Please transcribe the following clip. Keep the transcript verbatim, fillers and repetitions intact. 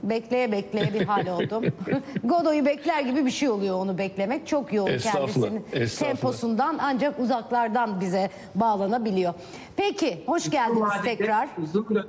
Bekleye bekleye bir hal oldum. Godoy'u bekler gibi bir şey oluyor onu beklemek. Çok yoğun kendisinin temposundan, ancak uzaklardan bize bağlanabiliyor. Peki, hoş geldiniz tekrar.